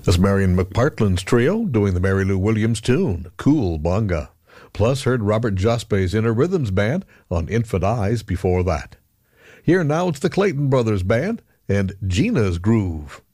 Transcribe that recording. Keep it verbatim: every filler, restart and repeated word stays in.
That's Marion McPartland's trio doing the Mary Lou Williams tune, Cool Bonga. Plus heard Robert Jospe's Inner Rhythms Band on Infant Eyes before that. Here now it's the Clayton Brothers Band and Gina's Groove.